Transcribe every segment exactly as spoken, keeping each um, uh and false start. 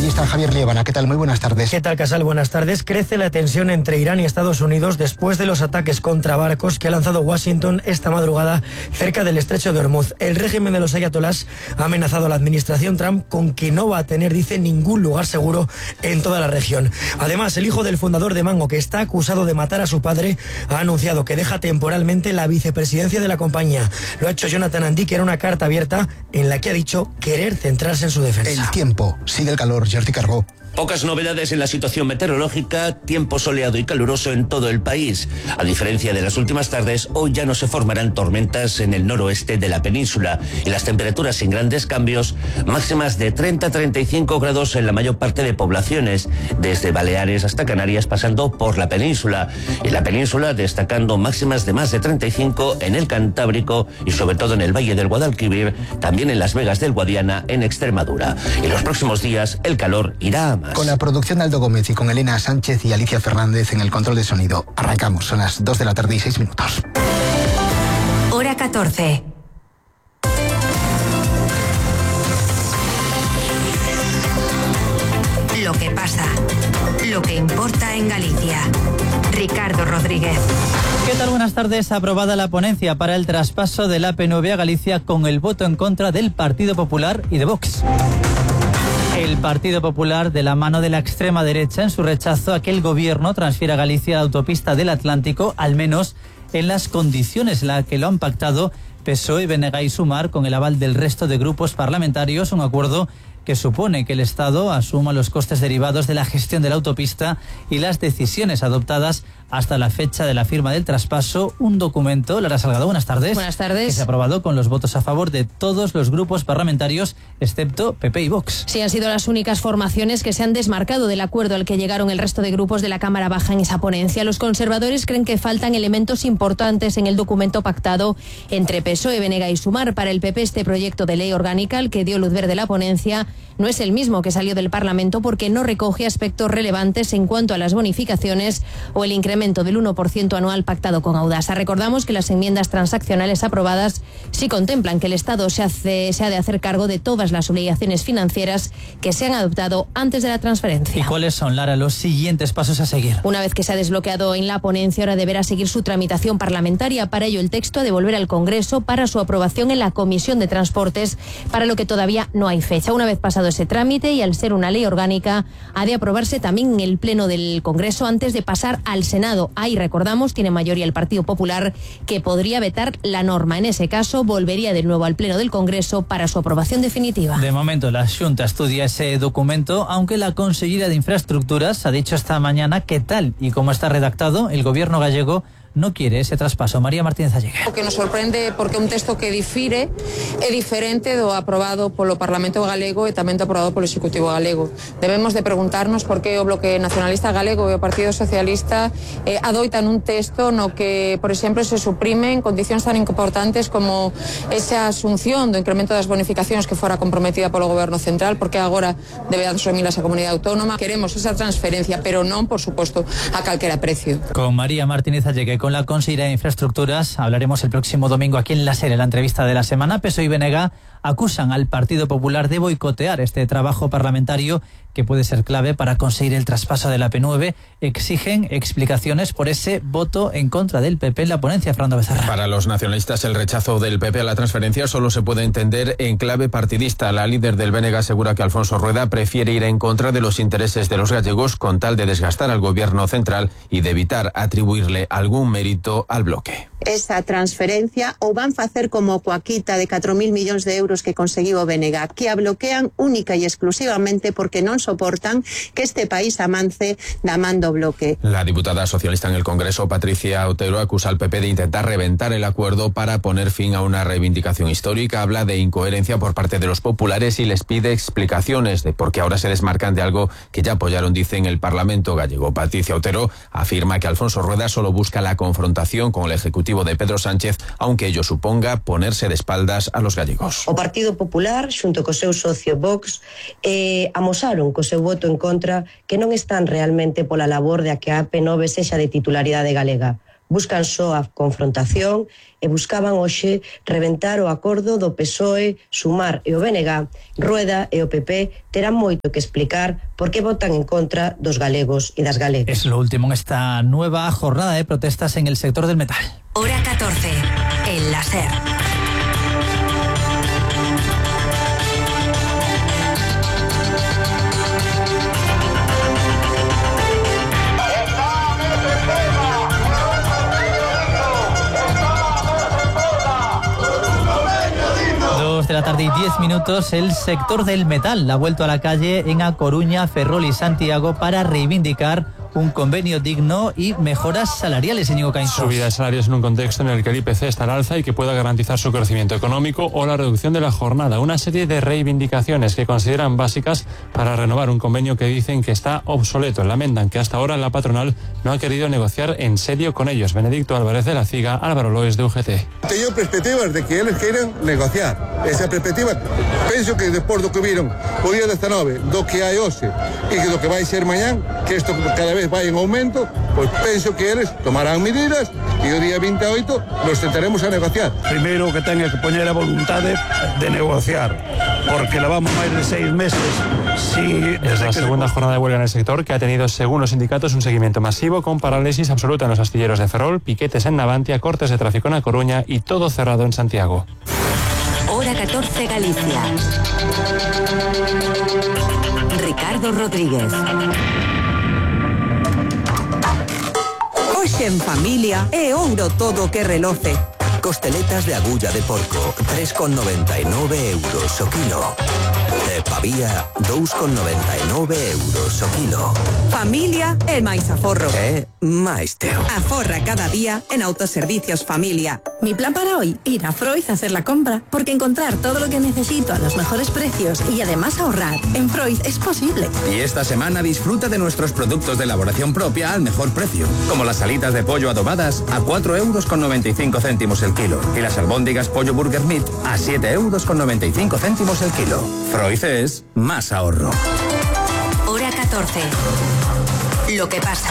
Allí está Javier Liébana. ¿Qué tal? Muy buenas tardes. ¿Qué tal, Casal? Buenas tardes. Crece la tensión entre Irán y Estados Unidos después de los ataques contra barcos que ha lanzado Washington esta madrugada cerca del estrecho de Hormuz. El régimen de los ayatolás ha amenazado a la administración Trump con que no va a tener, dice, ningún lugar seguro en toda la región. Además, el hijo del fundador de Mango, que está acusado de matar a su padre, ha anunciado que deja temporalmente la vicepresidencia de la compañía. Lo ha hecho Jonathan Andy, que era una carta abierta en la que ha dicho querer centrarse en su defensa. El tiempo. Sigue el calor. Jordi Cargó. Pocas novedades en la situación meteorológica, tiempo soleado y caluroso en todo el país. A diferencia de las últimas tardes, hoy ya no se formarán tormentas en el noroeste de la península y las temperaturas sin grandes cambios, máximas de treinta a treinta y cinco grados en la mayor parte de poblaciones, desde Baleares hasta Canarias, pasando por la península. Y la península destacando máximas de más de treinta y cinco en el Cantábrico y sobre todo en el Valle del Guadalquivir, también en Las Vegas del Guadiana, en Extremadura. Y los próximos días el calor irá a más. Con la producción de Aldo Gómez y con Elena Sánchez y Alicia Fernández en el control de sonido. Arrancamos, son las dos de la tarde y seis minutos. Hora catorce. Lo que pasa, lo que importa en Galicia. Ricardo Rodríguez. ¿Qué tal? Buenas tardes. Aprobada la ponencia para el traspaso del A P nueve a Galicia con el voto en contra del Partido Popular y de Vox. El Partido Popular, de la mano de la extrema derecha, en su rechazo a que el gobierno transfiera a Galicia la autopista del Atlántico, al menos en las condiciones en las que lo han pactado P S O E, B N G y Sumar, con el aval del resto de grupos parlamentarios, un acuerdo que supone que el Estado asuma los costes derivados de la gestión de la autopista y las decisiones adoptadas hasta la fecha de la firma del traspaso. Un documento, Lara Salgado, buenas tardes. Buenas tardes. Que se ha aprobado con los votos a favor de todos los grupos parlamentarios, excepto P P y Vox. Sí, han sido las únicas formaciones que se han desmarcado del acuerdo al que llegaron el resto de grupos de la Cámara Baja en esa ponencia. Los conservadores creen que faltan elementos importantes en el documento pactado entre P S O E, B N G y Sumar. Para el P P, este proyecto de ley orgánica, al que dio luz verde la ponencia, no es el mismo que salió del Parlamento porque no recoge aspectos relevantes en cuanto a las bonificaciones o el incremento del uno por ciento anual pactado con Audasa. Recordamos que las enmiendas transaccionales aprobadas sí contemplan que el Estado se, hace, se ha de hacer cargo de todas las obligaciones financieras que se han adoptado antes de la transferencia. ¿Y cuáles son, Lara, los siguientes pasos a seguir? Una vez que se ha desbloqueado en la ponencia, ahora deberá seguir su tramitación parlamentaria. Para ello, el texto ha de volver al Congreso para su aprobación en la Comisión de Transportes, para lo que todavía no hay fecha. Una vez pasado ese trámite y al ser una ley orgánica, ha de aprobarse también en el Pleno del Congreso antes de pasar al Senado. Ahí, recordamos, tiene mayoría el Partido Popular, que podría vetar la norma. En ese caso, volvería de nuevo al Pleno del Congreso para su aprobación definitiva. De momento, la Xunta estudia ese documento, aunque la consellera de Infraestructuras ha dicho esta mañana que tal y como está redactado, el gobierno gallego no quiere ese traspaso. María Martínez Allegue. O que nos sorprende porque un texto que difire é diferente do aprobado polo Parlamento galego e tamén do aprobado polo Executivo galego. Debemos de preguntarnos por que o Bloque Nacionalista Galego e o Partido Socialista eh, adoitan un texto no que, por exemplo, se suprimen condicións tan importantes como esa asunción do incremento das bonificacións que fora comprometida polo Goberno Central, porque agora debe asumilas a Comunidade Autónoma. Queremos esa transferencia, pero non, por suposto, a calquera precio. Con María Martínez Allegue, con la consejera de Infraestructuras, hablaremos el próximo domingo aquí en la SER, en la entrevista de la semana. P S O E y B N G acusan al Partido Popular de boicotear este trabajo parlamentario que puede ser clave para conseguir el traspaso de la A P nueve. Exigen explicaciones por ese voto en contra del P P en la ponencia. Fernando Becerra. Para los nacionalistas, el rechazo del P P a la transferencia solo se puede entender en clave partidista. La líder del B N G asegura que Alfonso Rueda prefiere ir en contra de los intereses de los gallegos con tal de desgastar al gobierno central y de evitar atribuirle algún mérito al bloque. Esa transferencia o van facer como coa quita de catro mil millóns de euros que conseguiu o B N G, que a bloquean única e exclusivamente porque non soportan que este país avance da man do bloque. La diputada socialista en el Congreso, Patricia Otero, acusa al P P de intentar reventar el acuerdo para poner fin a una reivindicación histórica. Habla de incoherencia por parte de los populares y les pide explicaciones de por qué ahora se desmarcan de algo que ya apoyaron, dice, en el Parlamento gallego. Patricia Otero afirma que Alfonso Rueda solo busca la confrontación con el Ejecutivo de Pedro Sánchez, aunque ello suponga ponerse de espaldas a los gallegos. O Partido Popular, xunto co seu socio Vox, eh, amosaron co seu voto en contra que non están realmente pola labor de a que a A P nove sexa de titularidade galega. buscan só a confrontación e buscaban hoxe reventar o acordo do P S O E, Sumar e o B N G. Rueda e o P P terán moito que explicar por que votan en contra dos galegos e das galegas. Es lo último en esta nueva jornada de protestas en el sector del metal. Hora catorce, en la SER. De la tarde y diez minutos, el sector del metal ha vuelto a la calle en A Coruña, Ferrol y Santiago para reivindicar un convenio digno y mejoras salariales, Íñigo Caínzos. Subida de salarios en un contexto en el que el I P C está al alza y que pueda garantizar su crecimiento económico, o la reducción de la jornada. Una serie de reivindicaciones que consideran básicas para renovar un convenio que dicen que está obsoleto. Lamentan que hasta ahora la patronal no ha querido negociar en serio con ellos. Benedicto Álvarez de la Ciga, Álvaro Lois de U G T. Tengo perspectivas de que eles queiran negociar. Esa perspectiva, penso que despois do que viron o día diecinueve, do que hai hoxe e que do que vai ser mañán, que isto cada vez vai en aumento, pois penso que eles tomarán medidas e o día veintiocho nos sentaremos a negociar. Primeiro que teña que poñer a voluntade de negociar, porque levamos máis de seis meses sin... Es la segunda jornada de huelga en el sector, que ha tenido, según los sindicatos, un seguimiento masivo con parálisis absoluta en los astilleros de Ferrol, piquetes en Navantia, cortes de tráfico en A Coruña y todo cerrado en Santiago. Hora catorce, Galicia. Ricardo Rodríguez. Hoxe en familia é ouro todo que reloce. Costeletas de agulla de porco, tres con noventa y nueve euros o kilo. De pavía, dos con noventa y nueve euros o kilo. Familia é máis aforro. É máis teo. Aforra cada día en Autoservicios Familia. Mi plan para hoy, ir a Freud a hacer la compra, porque encontrar todo lo que necesito a los mejores precios y además ahorrar en Freud es posible. Y esta semana disfruta de nuestros productos de elaboración propia al mejor precio, como las alitas de pollo adobadas a cuatro euros con noventa y cinco céntimos el kilo y las albóndigas pollo burger meat a siete euros con noventa y cinco céntimos el kilo. Freud es más ahorro. Hora catorce. Lo que pasa.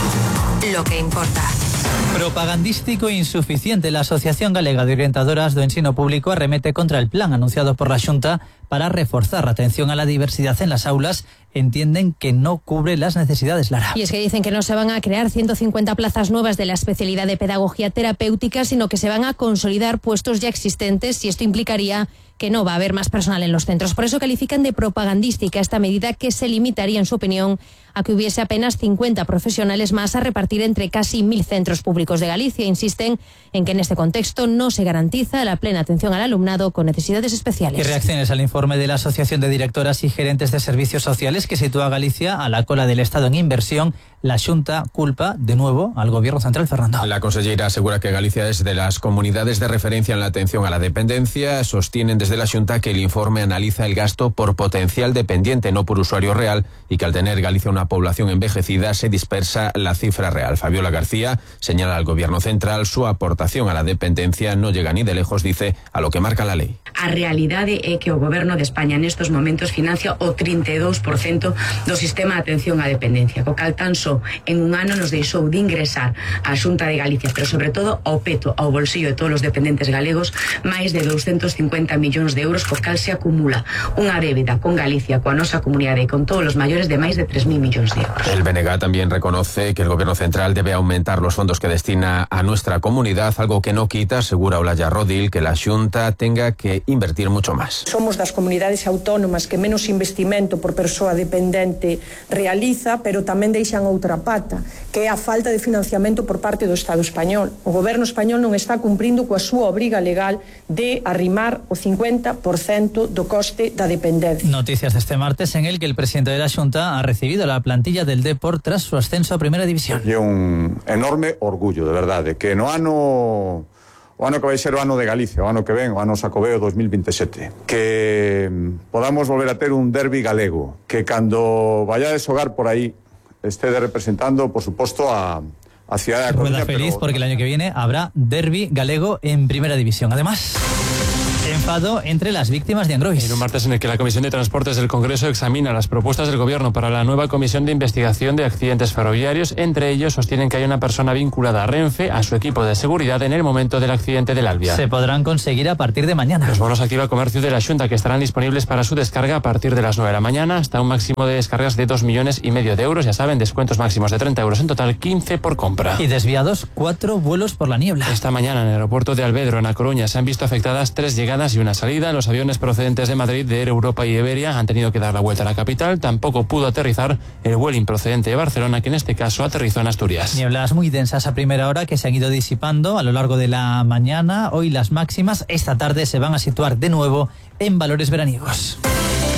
Lo que importa. Propagandístico e insuficiente. La Asociación Galega de Orientadoras do Ensino Público arremete contra el plan anunciado por la Xunta para reforzar la atención a la diversidad en las aulas. Entienden que no cubre las necesidades, Lara. Y es que dicen que no se van a crear ciento cincuenta plazas nuevas de la especialidad de pedagogía terapéutica, sino que se van a consolidar puestos ya existentes, y esto implicaría que no va a haber más personal en los centros. Por eso califican de propagandística esta medida, que se limitaría, en su opinión, a que hubiese apenas cincuenta profesionales más a repartir entre casi mil centros públicos de Galicia. Insisten en que en este contexto no se garantiza la plena atención al alumnado con necesidades especiales. Y reacciones al informe de la Asociación de Directoras y Gerentes de Servicios Sociales, que sitúa a Galicia a la cola del Estado en inversión. La Xunta culpa de nuevo al Gobierno central, Fernando. La consellera asegura que Galicia es de las comunidades de referencia en la atención a la dependencia. Sostienen desde la Xunta que el informe analiza el gasto por potencial dependiente, no por usuario real, y que al tener Galicia una población envejecida se dispersa la cifra real. Fabiola García señala al Gobierno central su aportación a la dependencia no llega ni de lejos, dice, a lo que marca la ley. A realidade é que o Goberno de España nestes momentos financia o trinta e dous por cento do sistema de atención á dependencia, co cal tan só en un ano nos deixou de ingresar á Xunta de Galicia, pero sobre todo ao peto, ao bolsillo de todos os dependentes galegos, máis de doscientos cincuenta millóns de euros, co cal se acumula unha débeda con Galicia, coa nosa comunidade e con todos os maiores de máis de tres mil millóns de euros. El B N G también reconoce que el Gobierno central debe aumentar los fondos que destina a nuestra comunidad, algo que no quita, asegura Olaya Rodil, que la Xunta tenga que invertir mucho más. Somos das comunidades autónomas que menos investimento por persoa dependente realiza, pero tamén deixan outra pata, que é a falta de financiamento por parte do Estado español. O Goberno español non está cumprindo coa súa obriga legal de arrimar o cincuenta por cento do coste da dependencia. Noticias de este martes en el que el presidente de la Xunta ha recibido la plantilla del Depor tras su ascenso a Primera División. E un enorme orgullo, de verdade, que no ano o ano que vai ser o ano de Galicia, o ano que ven, o ano Xacobeo dos mil veintisiete, que podamos volver a ter un derbi galego, que cando vayades xogar por aí estede representando, por suposto, a, a cidade da Coruña. Rueda feliz, pero porque el año que viene habrá derbi galego en Primera División. Además... Enfado entre las víctimas de Angrois. En un martes en el que la Comisión de Transportes del Congreso examina las propuestas del Gobierno para la nueva Comisión de Investigación de Accidentes Ferroviarios, entre ellos sostienen que hay una persona vinculada a Renfe, a su equipo de seguridad en el momento del accidente del Albia. Se podrán conseguir a partir de mañana. Los bonos Activa Comercio de la Xunta, que estarán disponibles para su descarga a partir de las nueve de la mañana, hasta un máximo de descargas de dos millones y medio de euros. Ya saben, descuentos máximos de treinta euros en total, quince por compra. Y desviados cuatro vuelos por la niebla. Esta mañana en el aeropuerto de Alvedro, en A Coruña, se han visto afectadas tres llegadas y una salida. Los aviones procedentes de Madrid, de Air Europa y Iberia han tenido que dar la vuelta a la capital. Tampoco pudo aterrizar el Vueling procedente de Barcelona, que en este caso aterrizó en Asturias. Nieblas muy densas a primera hora que se han ido disipando a lo largo de la mañana. Hoy las máximas esta tarde se van a situar de nuevo en valores veraniegos.